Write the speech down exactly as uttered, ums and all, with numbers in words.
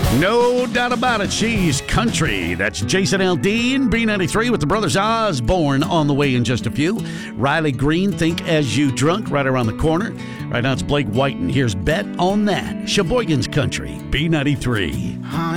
No doubt about it, she's country. That's Jason Aldean, B ninety-three with the Brothers Osborne on the way in just a few. Riley Green, Think As You Drunk, right around the corner. Right now it's Blake Whiten. Here's Bet on That. Sheboygan's Country, B ninety-three.